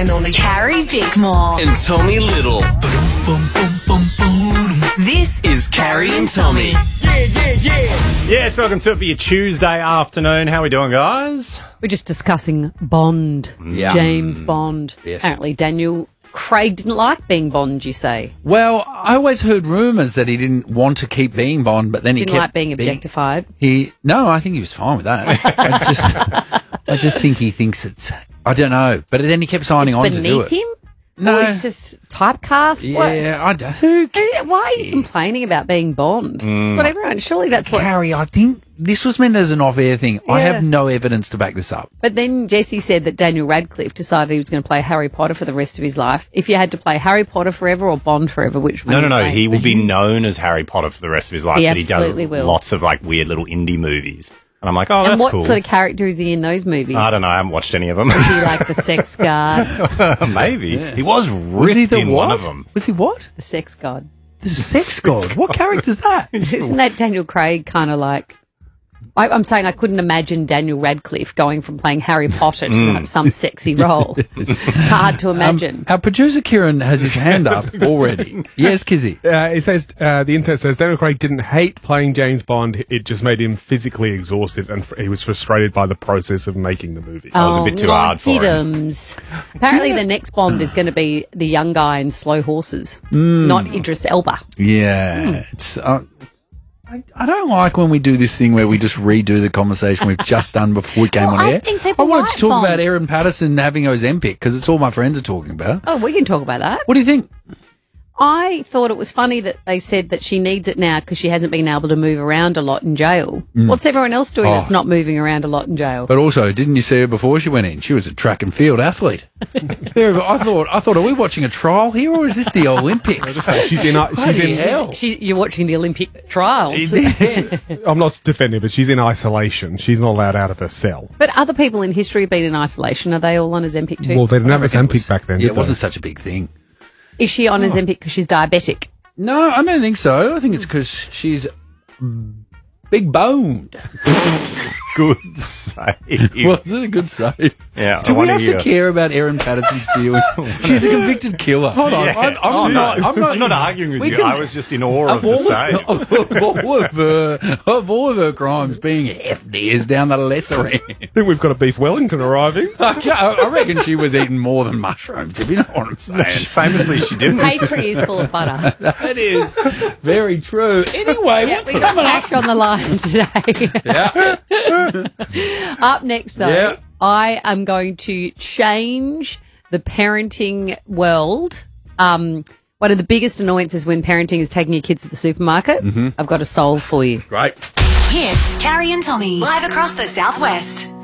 and only Carrie Bickmore and Tommy Little. This is Carrie and Tommy. Yes, welcome to it for your Tuesday afternoon. How are we doing, guys? We're just discussing Bond, James Bond. Yes. Apparently Daniel Craig didn't like being Bond, you say. Well, I always heard rumours that he didn't want to keep being Bond, but then he Didn't kept like being objectified. No, I think he was fine with that. I just think he thinks it's... I don't know. But then he kept signing on to do Beneath it. him? No. Or he's just typecast? Yeah, I don't... Why are you complaining about being Bond? That's what everyone... Surely that's what... Carrie, I think this was meant as an off-air thing. I Yeah. have no evidence to back this up. But then Jesse said that Daniel Radcliffe decided he was going to play Harry Potter for the rest of his life. If you had to play Harry Potter forever or Bond forever, which one? No. would you play? He will be known as Harry Potter for the rest of his life, He but he does absolutely will. lots of like weird little indie movies. And I'm like, oh, And that's what cool. sort of character is he in those movies? I don't know. I haven't watched any of them. Is he like the sex god? Maybe. He was Was he ripped the in what? one of them. Was he what? The sex god. The sex god. What character's that? Isn't that Daniel Craig kind of like... I'm saying I couldn't imagine Daniel Radcliffe going from playing Harry Potter to some sexy role. It's hard to imagine. Our producer Kieran has his hand up already. Yes, Kizzy. It says the internet says Daniel Craig didn't hate playing James Bond. It just made him physically exhausted, and he was frustrated by the process of making the movie. was a bit too hard for him. Diddums. Apparently the next Bond is going to be the young guy in Slow Horses, not Idris Elba. Yeah, it's. I don't like when we do this thing where we just redo the conversation we've just done before we came Well, on I air. think people I wanted like to talk Bond. about Erin Patterson having Ozempic because it's all my friends are talking about. Oh, we can talk about that. What do you think? I thought it was funny that they said that she needs it now because she hasn't been able to move around a lot in jail. What's everyone else doing that's not moving around a lot in jail? But also, didn't you see her before she went in? She was a track and field athlete. I thought, are we watching a trial here or is this the Olympics? She's in. Bloody hell. You're watching the Olympic trials. I'm not defending, but she's in isolation. She's not allowed out of her cell. But other people in history have been in isolation. Are they all on Ozempic too? Well, they didn't have reckon it Ozempic was- back then. Yeah, did it wasn't they? such a big thing. Is she on Ozempic because she's diabetic? No, I don't think so. I think it's because she's big boned. Good save. Was it a good save? Yeah, Do I we wonder have to care about Erin Patterson's feelings? She's a convicted killer. Hold on. Yeah. I'm not arguing with we you. can- I was just in awe of the save. Of all of her crimes, being hefty is down the lesser end. I think we've got a beef Wellington arriving. I reckon she was eating more than mushrooms, if you know what I'm saying. Famously, she didn't. Pastry is full of butter. That is very true. Anyway, Yeah, we got Cash on the line today. Yeah. Up next, though, Yeah. I am going to change the parenting world. One of the biggest annoyances when parenting is taking your kids to the supermarket. I've got a solve for you. Great. Hits Carrie and Tommy live across the Southwest.